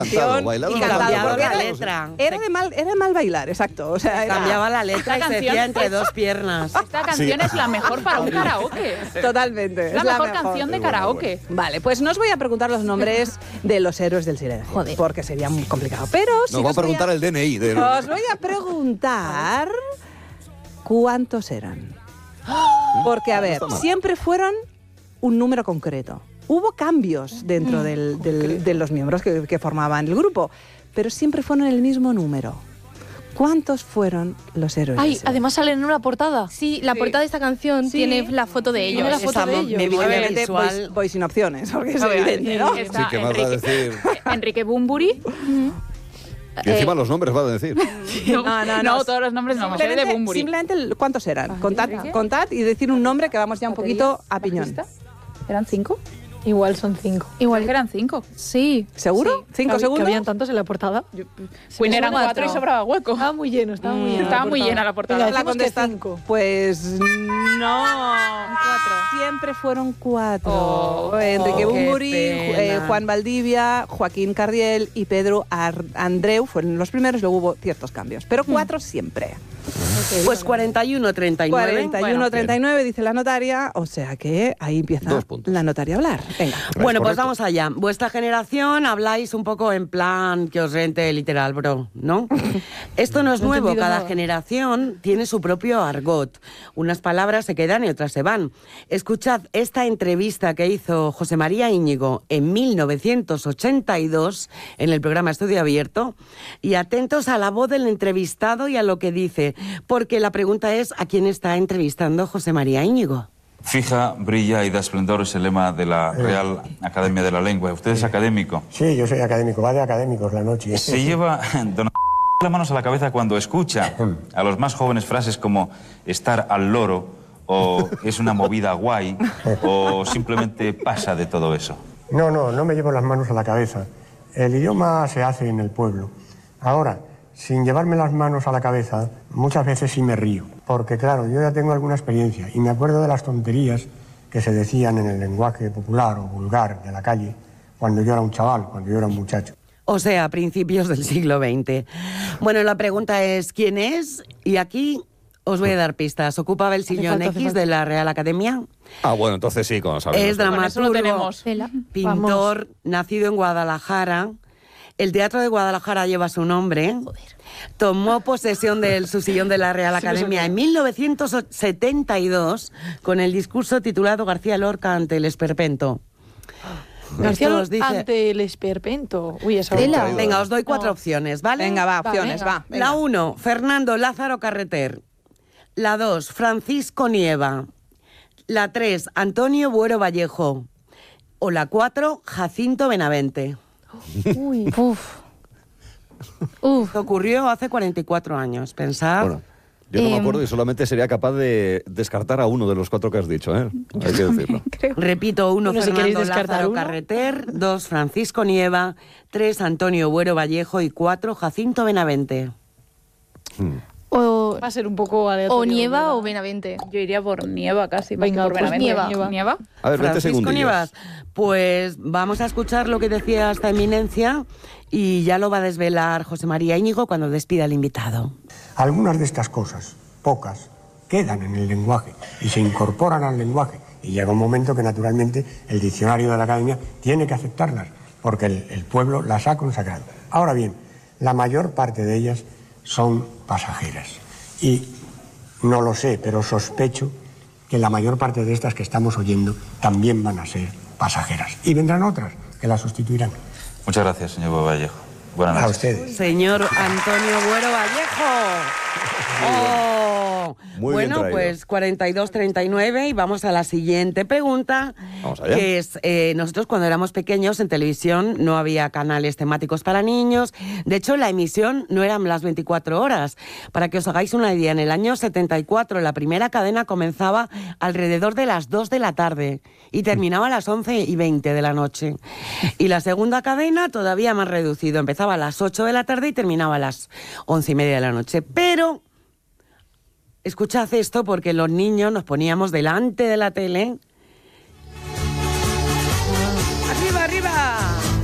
Bailado, y no cantado, bailado, porque la bailado, letra. Era mal bailar, exacto. O sea, Cambiaba la letra y Esta se canción decía entre es- dos piernas. Esta canción es la mejor para un karaoke. Totalmente. Es la mejor canción de karaoke. Vale, pues no os voy a preguntar los nombres de los héroes del silencio. Joder. Porque sería muy complicado. Pero sí Nos va a os voy preguntar el DNI. Os voy a preguntar cuántos eran. Porque, a ver, está mal. siempre fueron un número concreto. Hubo cambios dentro de los miembros que formaban el grupo, pero siempre fueron el mismo número. ¿Cuántos fueron los héroes? Ay, además salen en una portada. Sí, la portada de esta canción Sí. tiene la foto de ellos. Tiene la foto Esa de ellos. memoria Obviamente visual. voy sin opciones, porque es A ver, evidente, ¿no? está Sí, ¿qué más va a decir? Enrique Bunbury. Y encima los nombres va a decir. No, todos los nombres no, me sale de Bunbury. Simplemente, ¿cuántos eran? Contad y decir un nombre que vamos ya un poquito a piñón. ¿Eran 5? Igual son 5. Igual que eran 5. Sí. ¿Seguro? ¿5 Que segundos? habían tantos en la portada. Pues eran 4 y sobraba hueco. Estaba muy lleno, estaba muy lleno. Estaba muy llena la portada. Venga, La decimos que contesta. 5. Pues no. 4. Siempre fueron 4. Oh, Enrique qué Bunbury, pena. Juan Valdivia, Joaquín Cardiel y Pedro Andreu fueron los primeros, luego hubo ciertos cambios. Pero 4 siempre. Pues 41-39. 41-39 dice la notaria, o sea que ahí empieza 2 puntos. la notaria a hablar. Venga. Bueno, pues correcto. vamos allá. Vuestra generación habláis un poco en plan que os rente literal, bro, ¿no? Esto no es No he nuevo. entendido Cada nada. generación tiene su propio argot. Unas palabras se quedan y otras se van. Escuchad esta entrevista que hizo José María Íñigo en 1982 en el programa Estudio Abierto y atentos a la voz del entrevistado y a lo que dice, porque la pregunta es ¿a quién está entrevistando José María Íñigo? Fija, brilla y da esplendor es el lema de la Real Academia de la Lengua. Usted es académico. Sí, yo soy académico, va de académicos la noche. Se lleva don las manos a la cabeza cuando escucha a los más jóvenes frases como estar al loro o es una movida guay o simplemente pasa de todo eso. No me llevo las manos a la cabeza. El idioma se hace en el pueblo. Ahora, sin llevarme las manos a la cabeza, muchas veces sí me río. Porque claro, yo ya tengo alguna experiencia y me acuerdo de las tonterías que se decían en el lenguaje popular o vulgar de la calle cuando yo era un chaval, cuando yo era un muchacho. O sea, a principios del siglo XX. Bueno, la pregunta es, ¿quién es? Y aquí os voy a dar pistas. ¿Ocupaba el sillón hace X falta. de la Real Academia? Ah, bueno, entonces sí, como sabemos. Es Con eso lo dramaturgo, tenemos. pintor, nacido en Guadalajara. El Teatro de Guadalajara lleva su nombre. Tomó posesión de su sillón de la Real Academia en 1972 con el discurso titulado García Lorca ante el esperpento. García Esto os dice- ante el esperpento. Uy, esa Tela. boca. Venga, os doy 4 opciones, ¿vale? Venga, va, Va, opciones, venga. va. venga. La 1, Fernando Lázaro Carreter. La 2, Francisco Nieva. La 3, Antonio Buero Vallejo. O la 4, Jacinto Benavente. Uy. Esto ocurrió hace 44 años, pensad. Bueno, yo no me acuerdo y solamente sería capaz de descartar a uno de los 4 que has dicho, ¿eh? Hay que decirlo. Repito, 1, Bueno, si queréis Fernando descartar Lázaro uno. Carreter. 2, Francisco Nieva. 3, Antonio Buero Vallejo. Y 4, Jacinto Benavente. O, Va a ser un poco aleatorio. o Nieva ¿verdad? o Benavente. Yo iría por Nieva casi, más Venga, que por pues Benavente. Nieva. A ver, 20 Francisco segundillos. Nievas. Pues vamos a escuchar lo que decía esta eminencia y ya lo va a desvelar José María Íñigo cuando despida al invitado. Algunas de estas cosas, pocas, quedan en el lenguaje y se incorporan al lenguaje. Y llega un momento que naturalmente el diccionario de la Academia tiene que aceptarlas, porque el pueblo las ha consagrado. Ahora bien, la mayor parte de ellas son pasajeras. Y no lo sé, pero sospecho que la mayor parte de estas que estamos oyendo también van a ser pasajeras. Y vendrán otras que las sustituirán. Muchas gracias, señor Vallejo. Buenas A noches. ustedes. Señor Antonio Buero Vallejo. ¡Oh! Muy bien Bueno, traído. pues 42-39 y vamos a la siguiente pregunta. Vamos allá. Que es, nosotros cuando éramos pequeños en televisión no había canales temáticos para niños. De hecho, la emisión no eran las 24 horas. Para que os hagáis una idea, en el año 74 la primera cadena comenzaba alrededor de las 2 de la tarde y terminaba a las 11:20 de la noche. Y la segunda cadena todavía más reducido. Empezaba a las 8 de la tarde y terminaba a las 11:30 de la noche. Pero escuchad esto porque los niños nos poníamos delante de la tele